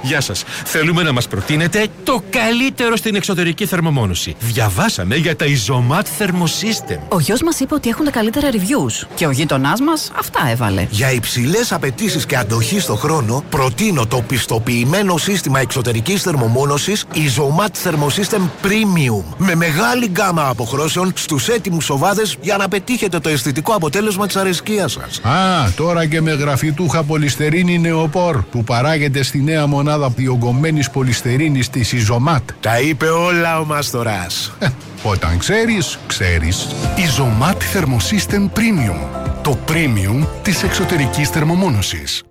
Γεια σας. Θέλουμε να μας προτείνετε το καλύτερο στην εξωτερική θερμομόνωση. Διαβάσαμε για τα Isomat Thermosystem. Ο γιος μας είπε ότι έχουν τα καλύτερα reviews. Και ο γείτονάς μας αυτά έβαλε. Για υψηλές απαιτήσεις και αντοχή στο χρόνο, προτείνω το πιστοποιημένο σύστημα εξωτερικής θερμομόνωσης Isomat Thermosystem Premium. Με μεγάλη γκάμα αποχρώσεων στους έτοιμους σοβάδες για να πετύχετε το αισθητικό αποτέλεσμα της αρεσκίας σας. Τώρα και με γραφιτούχα πολυστερίνη νεοπόρ που παράγεται στη νέα μονάδα διογκωμένης πολυστερίνης της Isomat. Τα είπε όλα ο Μάστορας. Όταν ξέρεις, ξέρεις. Isomat Thermosystem Premium. Το premium της εξωτερικής θερμομόνωσης.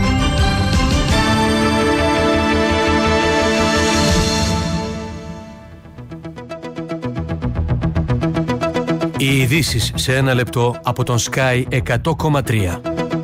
Οι ειδήσεις σε ένα λεπτό από τον Sky 100,3.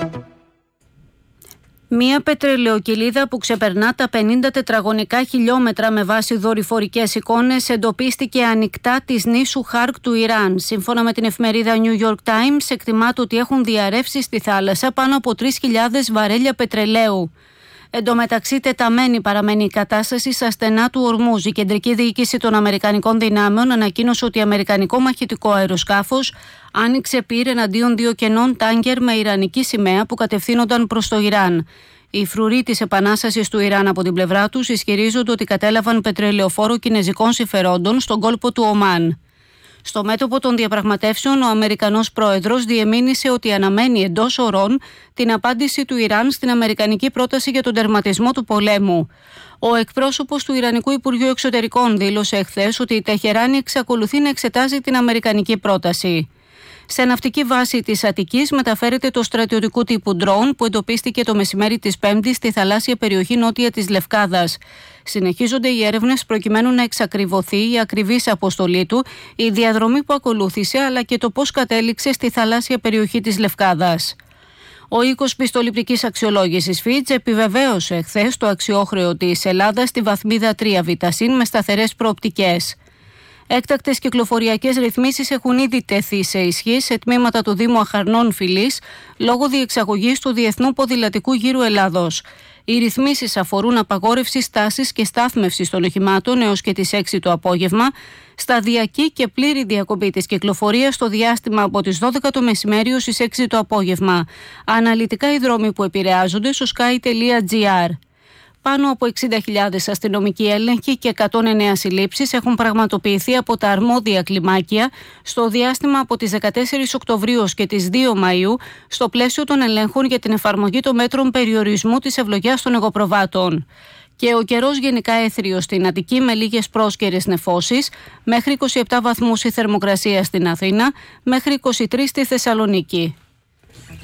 Μία πετρελαιοκυλίδα που ξεπερνά τα 50 τετραγωνικά χιλιόμετρα με βάση δορυφορικές εικόνες εντοπίστηκε ανοιχτά της νήσου Χάρκ του Ιράν. Σύμφωνα με την εφημερίδα New York Times, εκτιμάται ότι έχουν διαρρεύσει στη θάλασσα πάνω από 3.000 βαρέλια πετρελαίου. Εν τω μεταξύ, τεταμένη παραμένει η κατάσταση στα στενά του Ορμούζ. Η κεντρική διοίκηση των Αμερικανικών δυνάμεων ανακοίνωσε ότι αμερικανικό μαχητικό αεροσκάφος άνοιξε πυρ εναντίον 2 κενών τάγκερ με ιρανική σημαία που κατευθύνονταν προς το Ιράν. Οι φρουροί της επανάστασης του Ιράν από την πλευρά τους ισχυρίζονται ότι κατέλαβαν πετρελαιοφόρο κινεζικών συμφερόντων στον κόλπο του Ομάν. Στο μέτωπο των διαπραγματεύσεων, ο Αμερικανός πρόεδρος διεμήνυσε ότι αναμένει εντός ωρών την απάντηση του Ιράν στην αμερικανική πρόταση για τον τερματισμό του πολέμου. Ο εκπρόσωπος του Ιρανικού Υπουργείου Εξωτερικών δήλωσε εχθές ότι η Τεχεράνη εξακολουθεί να εξετάζει την αμερικανική πρόταση. Σε ναυτική βάση της Αττικής μεταφέρεται το στρατιωτικού τύπου drone που εντοπίστηκε το μεσημέρι της Πέμπτης στη θαλάσσια περιοχή νότια της Λευκάδας. Συνεχίζονται οι έρευνες προκειμένου να εξακριβωθεί η ακριβής αποστολή του, η διαδρομή που ακολούθησε αλλά και το πώς κατέληξε στη θαλάσσια περιοχή της Λευκάδας. Ο οίκος πιστοληπτικής αξιολόγησης Fitch επιβεβαίωσε εχθές το αξιόχρεο της Ελλάδας στη βαθμίδα 3β με σταθερές προοπτικές. Έκτακτες κυκλοφοριακές ρυθμίσεις έχουν ήδη τεθεί σε ισχύ σε τμήματα του Δήμου Αχαρνών Φυλής λόγω διεξαγωγής του Διεθνού Ποδηλατικού Γύρου Ελλάδος. Οι ρυθμίσεις αφορούν απαγόρευση στάσης και στάθμευσης των οχημάτων έως και τις 6 το απόγευμα, σταδιακή και πλήρη διακοπή της κυκλοφορίας στο διάστημα από τις 12 το μεσημέρι ως τις 6 το απόγευμα. Αναλυτικά οι δρόμοι που επηρεάζονται στο sky.gr. Πάνω από 60.000 αστυνομικοί έλεγχοι και 109 συλλήψεις έχουν πραγματοποιηθεί από τα αρμόδια κλιμάκια στο διάστημα από τις 14 Οκτωβρίου και τις 2 Μαΐου στο πλαίσιο των ελέγχων για την εφαρμογή των μέτρων περιορισμού της ευλογιάς των εγωπροβάτων. Και ο καιρός γενικά έθριος στην Αττική με λίγες πρόσκαιρες νεφώσεις, μέχρι 27 βαθμούς η θερμοκρασία στην Αθήνα, μέχρι 23 στη Θεσσαλονίκη.